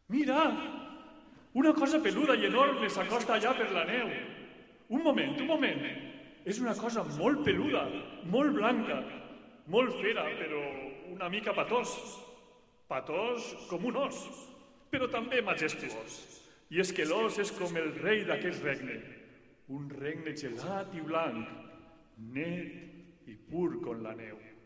Mira! Una cosa peluda i enorme s'acosta allà per la neu. Un moment. És una cosa molt peluda, molt blanca, molt fera, però una mica patós. Patós com un os, però també majestuós. I és que l'os és com el rei d'aquest regne. Un regne gelat i blanc, net i pur com la neu.